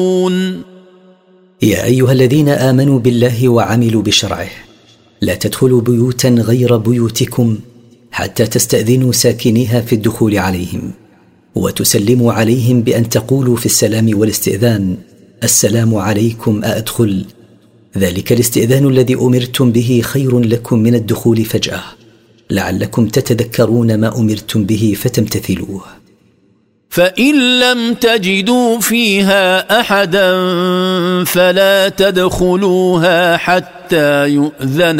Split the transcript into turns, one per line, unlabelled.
يا أيها الذين آمنوا بالله وعملوا بشرعه لا تدخلوا بيوتا غير بيوتكم حتى تستأذنوا ساكنيها في الدخول عليهم وتسلموا عليهم بأن تقولوا في السلام والاستئذان السلام عليكم أأدخل. ذلك الاستئذان الذي أمرتم به خير لكم من الدخول فجأة لعلكم تتذكرون ما أمرتم به فتمتثلوه.
فإن لم تجدوا فيها أحدا فلا تدخلوها حتى يؤذن